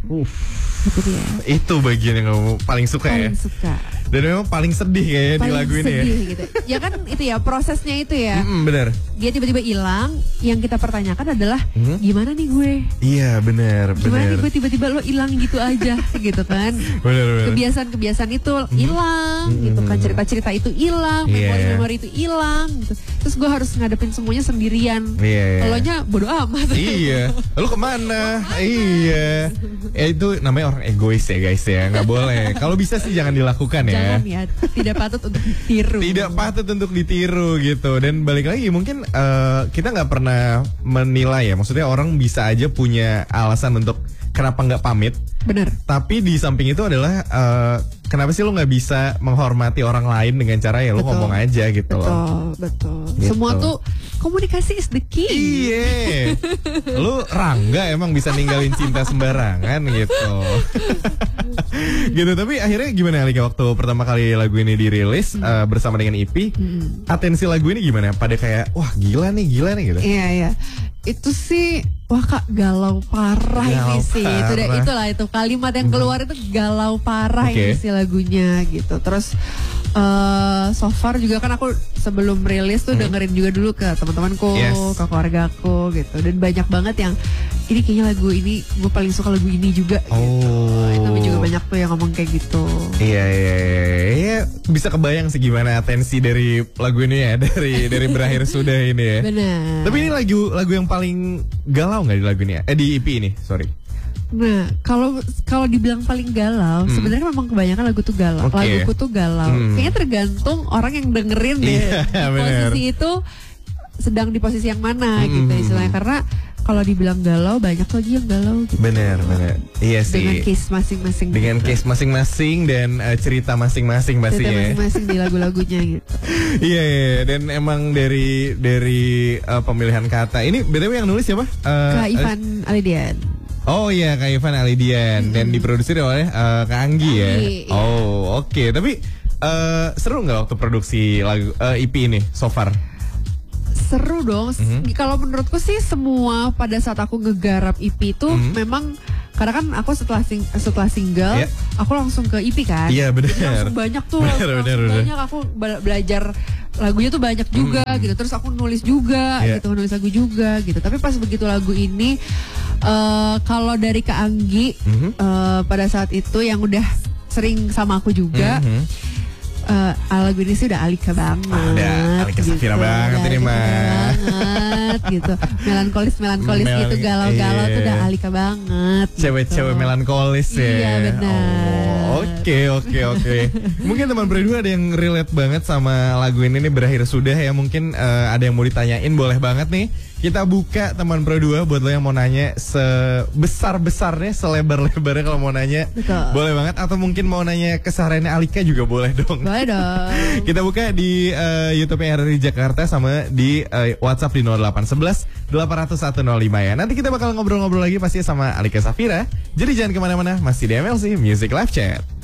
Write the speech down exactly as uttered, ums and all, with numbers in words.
Uff. Itu dia. Itu bagian yang kamu paling suka paling ya? suka. Dan memang paling sedih kayaknya di lagu ini ya. Sedih gitu. Ya kan itu ya prosesnya itu ya. Mm-mm, bener. Dia tiba-tiba hilang, yang kita pertanyakan adalah hmm? gimana nih gue? Iya bener. Gimana bener. nih gue tiba-tiba lo hilang gitu aja gitu kan? Bener bener. Kebiasaan-kebiasaan itu hilang mm-hmm. gitu kan, cerita-cerita itu hilang, yeah. memori-memori itu hilang gitu. Terus gue harus ngadepin semuanya sendirian. Iya. Yeah. Elonya bodo amat. Iya. Lo kemana? Iya. Ya itu namanya orang egois ya guys ya, nggak boleh. Kalau bisa sih jangan dilakukan ya. Jangan ya, tidak patut untuk ditiru. Tidak patut untuk ditiru gitu. Dan balik lagi mungkin uh, kita nggak pernah menilai ya. Maksudnya orang bisa aja punya alasan untuk kenapa nggak pamit. Bener. Tapi di samping itu adalah uh, kenapa sih lo nggak bisa menghormati orang lain dengan cara ya lo betul. ngomong aja gitu betul, loh. Betul, betul. Gitu. Semua tuh komunikasi is the key. Iya. Lu Rangga emang bisa ninggalin cinta sembarangan gitu. Gitu, tapi akhirnya gimana Alika waktu pertama kali lagu ini dirilis hmm. uh, bersama dengan I P? Hmm. Atensi lagu ini gimana? Pada kayak wah gila nih, gila nih gitu. Iya, iya. Itu sih wah Kak galau parah galau ini sih. Parah. Itu udah itulah itu kalimat yang keluar itu galau parah okay. ini sih lagunya gitu. Terus uh, so far juga kan aku sebelum rilis tuh hmm. dengerin juga dulu ke teman-temanku, yes. ke keluargaku gitu. Dan banyak banget yang ini kayaknya lagu ini gue paling suka lagu ini juga oh. gitu. Itu juga banyak tuh yang ngomong kayak gitu. Iya iya iya. Bisa kebayang sih gimana atensi dari lagu ini ya, dari dari berakhir sudah ini ya. Benar. Tapi ini lagu lagu yang paling galau nggak di lagu ini ya? Eh di I P ini, sorry. Nah, kalau kalau dibilang paling galau, hmm. sebenarnya memang kebanyakan lagu tuh galau. Okay. Laguku tuh galau. Hmm. Kayaknya tergantung orang yang dengerin deh. Yeah, di posisi itu sedang di posisi yang mana hmm. gitu istilahnya. Karena kalau dibilang galau banyak lagi yang galau gitu. Bener, bener. Iya sih. Dengan case masing-masing. Dengan gitu. Case masing-masing dan uh, cerita masing-masing pasti ya. Cerita masing-masing di lagu-lagunya gitu. Iya, iya, dan emang dari dari uh, pemilihan kata. Ini B T W yang nulis siapa? Uh, Kak Ivan uh, Alidian. Oh iya, Kak Ivan Alidian hmm. dan diproduksi oleh uh, Kak Anggi ya. Iya. Oh, oke. Okay. Tapi uh, seru nggak waktu produksi lagu uh, I P ini so far? Seru dong. Mm-hmm. Kalau menurutku sih semua pada saat aku ngegarap I P itu mm-hmm. memang karena kan aku setelah sing, setelah single yeah. aku langsung ke I P kan. Iya yeah, benar. Langsung banyak tuh. Bener, langsung bener, banyak bener. aku belajar lagunya tuh banyak juga mm-hmm. gitu. Terus aku nulis juga yeah. gitu, nulis lagu juga gitu. Tapi pas begitu lagu ini uh, kalau dari Kak Anggi mm-hmm. uh, pada saat itu yang udah sering sama aku juga. Mm-hmm. Uh, lagu ini sih udah Alika banget. Udah Alika gitu. Safira banget ini mah. Banget gitu. Melankolis melankolis Mel- gitu galau-galau iya. tuh udah Alika banget. Cewek-cewek gitu. Melankolis ya. Iya benar. Oke oke oke. Mungkin teman berdua ada yang relate banget sama lagu ini nih berakhir sudah ya. Mungkin uh, ada yang mau ditanyain boleh banget nih. Kita buka teman Pro dua buat lo yang mau nanya sebesar-besarnya, selebar-lebarnya kalau mau nanya. Betul. Boleh banget. Atau mungkin mau nanya kesehariannya Alika juga boleh dong. Boleh dong. Kita buka di uh, YouTube R R I Jakarta sama di uh, WhatsApp di nol delapan satu satu delapan nol satu nol lima ya. Nanti kita bakal ngobrol-ngobrol lagi pasti sama Alika Safira. Jadi jangan kemana-mana, masih di M L C Music Live Chat.